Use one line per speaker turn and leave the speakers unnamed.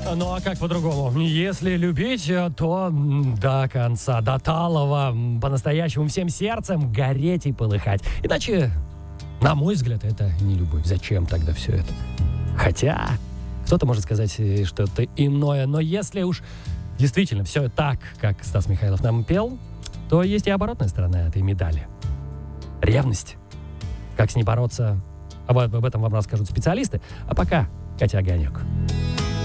Ну а как по-другому? Если любить, то до конца, до талого, по-настоящему, всем сердцем гореть и полыхать. Иначе, на мой взгляд, это не любовь. Зачем тогда все это? Хотя, кто-то может сказать что-то иное, но если уж действительно все так, как Стас Михайлов нам пел, то есть и оборотная сторона этой медали. Ревность. Как с ней бороться? Об этом вам расскажут специалисты. А пока Катя Огонек.